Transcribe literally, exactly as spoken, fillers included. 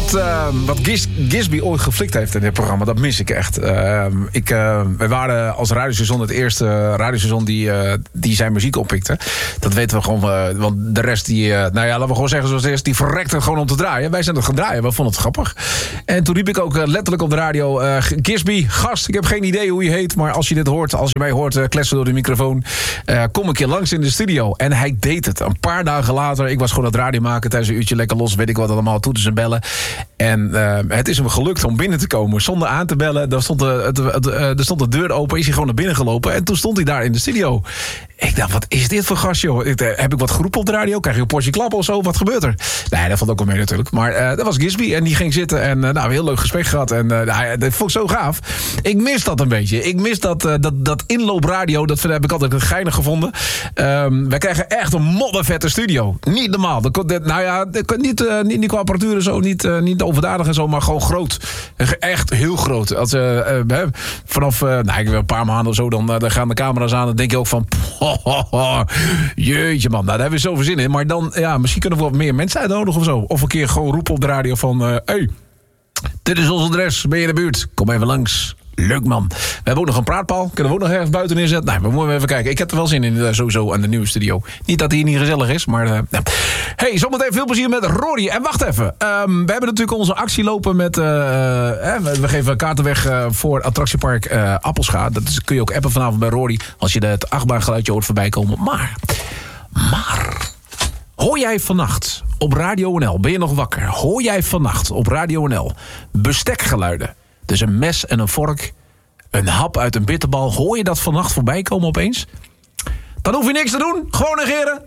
wat, uh, wat Gis, Gisby ooit geflikt heeft in dit programma, dat mis ik echt. Uh, ik, uh, we waren als radiostation het eerste radiostation die, uh, die zijn muziek oppikte. Dat weten we gewoon, uh, want de rest die, uh, nou ja, laten we gewoon zeggen zoals het is, die verrekte gewoon om te draaien. Wij zijn het gaan draaien, we vonden het grappig. En toen riep ik ook uh, letterlijk op de radio, uh, Gisby, gast, ik heb geen idee hoe je heet, maar als je dit hoort, als je mij hoort uh, kletsen door de microfoon, uh, kom een keer langs in de studio. En hij deed het. Een paar dagen later, ik was gewoon aan het radio maken tijdens een uurtje lekker los, weet ik wat allemaal, toeters en bellen. En uh, het is hem gelukt om binnen te komen zonder aan te bellen. Daar stond de, het, het, er stond de deur open, is hij gewoon naar binnen gelopen. En toen stond hij daar in de studio. Ik dacht, wat is dit voor gast, joh? Heb ik wat geroepen op de radio? Krijg je een portie klap of zo? Wat gebeurt er? Nee, dat valt ook wel mee natuurlijk. Maar uh, dat was Gisby en die ging zitten en uh, nou, een heel leuk gesprek gehad. En uh, nou, dat vond ik zo gaaf. Ik mis dat een beetje. Ik mis dat, uh, dat, dat inloopradio. Dat heb ik altijd geinig gevonden. Um, wij krijgen echt een moddervette studio. Niet normaal. Dat, dat, nou ja, dat, niet, uh, niet, niet qua apparatuur en zo, niet, uh, niet overdadig en zo, maar gewoon groot. Echt heel groot. Als, uh, uh, vanaf uh, nou, ik een paar maanden of zo, dan, uh, dan gaan de camera's aan. Dan denk je ook van, oh, oh, oh, jeetje man, nou, daar hebben we zoveel zin in. Maar dan, ja, misschien kunnen we wat meer mensen uitnodigen of zo. Of een keer gewoon roepen op de radio van, hé, uh, hey, dit is ons adres, ben je in de buurt? Kom even langs. Leuk man. We hebben ook nog een praatpaal. Kunnen we ook nog ergens buiten neerzetten? Nou, we moeten even kijken. Ik heb er wel zin in, uh, sowieso, aan de nieuwe studio. Niet dat hij niet gezellig is, maar... Uh, ja. Hey, zometeen veel plezier met Rory. En wacht even. Um, we hebben natuurlijk onze actie lopen met... Uh, uh, we geven kaarten weg uh, voor attractiepark uh, Appelscha. Dat is, kun je ook appen vanavond bij Rory. Als je het achtbaangeluidje hoort voorbij komen. Maar... Maar... Hoor jij vannacht op Radio N L... Ben je nog wakker? Hoor jij vannacht op Radio N L... bestekgeluiden? Dus een mes en een vork, een hap uit een bitterbal. Hoor je dat vannacht voorbij komen opeens? Dan hoef je niks te doen. Gewoon negeren.